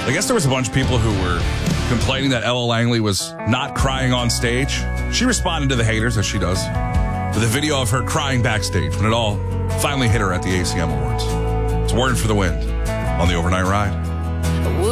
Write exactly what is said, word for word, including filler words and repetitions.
I guess there was a bunch of people who were complaining that Ella Langley was not crying on stage. She responded to the haters, as she does, with a video of her crying backstage when it all finally hit her at the A C M Awards. It's Word for the Wind on the Overnight Ride.